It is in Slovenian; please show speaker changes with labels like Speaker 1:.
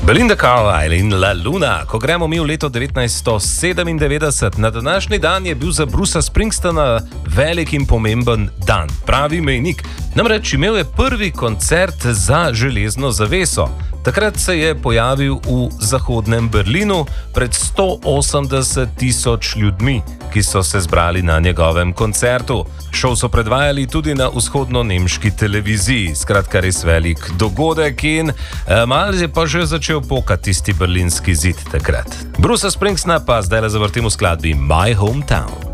Speaker 1: Belinda Carlisle in La Luna. Ko gremo mi v leto 1997, na današnji dan je bil za Brucea Springsteena velik in pomemben dan, pravi mejnik. Namreč imel je prvi koncert za železno zaveso. Takrat se je pojavil v zahodnem Berlinu pred 180.000 ljudmi, ki so se zbrali na njegovem koncertu. Šov so predvajali tudi na vzhodno-nemški televiziji. Skratka, res velik dogodek in malo je pa že začel pokati tisti berlinski zid takrat. Brucea Springsteena pa zdaj le zavrtimo v skladbi My Hometown.